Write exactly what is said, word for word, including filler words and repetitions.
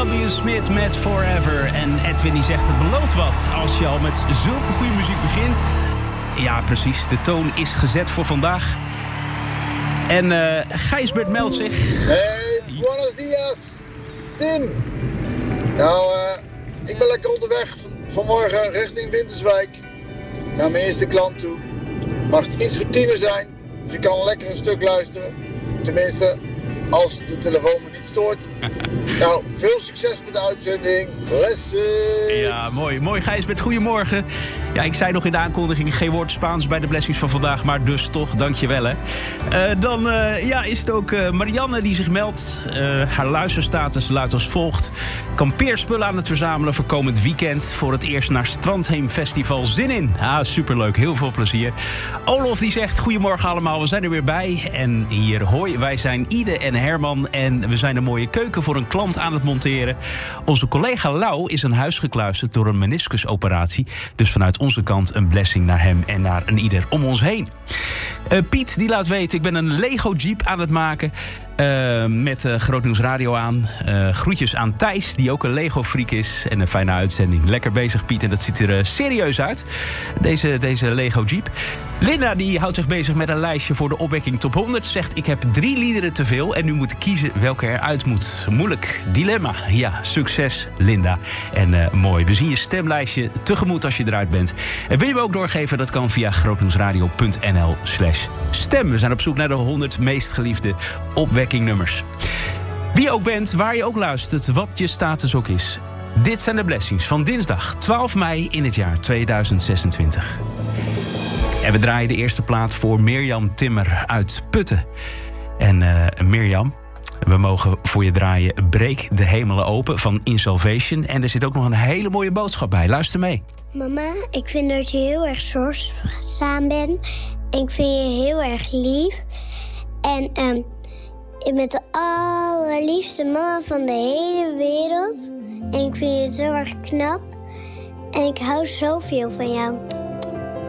W. Smith met Forever. En Edwin die zegt, het belooft wat als je al met zulke goede muziek begint. Ja, precies. De toon is gezet voor vandaag. En uh, Gijsbert meldt zich. Hey, buenos dias, Tim. Nou, uh, ik ben lekker onderweg van, vanmorgen richting Winterswijk. Naar mijn eerste klant toe. Mag het iets voor tiener zijn, dus je kan lekker een stuk luisteren. Tenminste, als de telefoon me niet stoort. Nou, veel succes met de uitzending. Blessings. Ja, mooi. Mooi, Gijsbert. Goedemorgen. Ja, ik zei nog in de aankondiging geen woord Spaans bij de blessings van vandaag, maar dus toch, dankjewel hè. Uh, dan uh, ja, is het ook uh, Marianne die zich meldt. Uh, haar luisterstatus luidt als volgt. Kampeerspullen aan het verzamelen voor komend weekend. Voor het eerst naar Strandheem Festival. Zin in. Ah, superleuk. Heel veel plezier. Olof die zegt, goedemorgen allemaal, we zijn er weer bij. En hier, hoi, wij zijn Ide en Herman. En we zijn een mooie keuken voor een klant aan het monteren. Onze collega Lau is aan huis gekluisterd door een meniscusoperatie. Dus vanuit onze kant een blessing naar hem en naar een ieder om ons heen. Uh, Piet die laat weten, ik ben een Lego Jeep aan het maken. Uh, met uh, Groot Nieuws Radio aan. Uh, groetjes aan Thijs, die ook een Lego-freak is. En een fijne uitzending. Lekker bezig, Piet. En dat ziet er uh, serieus uit. Deze, deze Lego Jeep. Linda die houdt zich bezig met een lijstje voor de opwekking top honderd. Zegt, ik heb drie liederen te veel en nu moet ik kiezen welke eruit moet. Moeilijk. Dilemma. Ja, succes, Linda. En uh, mooi. We zien je stemlijstje tegemoet als je eruit bent. En wil je me ook doorgeven? Dat kan via grootnieuwsradio.nl slash stem. We zijn op zoek naar de honderd meest geliefde opwekkingnummers. Wie je ook bent, waar je ook luistert, wat je status ook is. Dit zijn de blessings van dinsdag twaalf mei in het jaar tweeduizend zesentwintig. En we draaien de eerste plaat voor Mirjam Timmer uit Putten. En uh, Mirjam, we mogen voor je draaien Breek de hemelen open van In Salvation. En er zit ook nog een hele mooie boodschap bij. Luister mee. Mama, ik vind dat je heel erg zorgzaam bent. En ik vind je heel erg lief. En um, je bent de allerliefste mama van de hele wereld. En ik vind je zo erg knap. En ik hou zoveel van jou.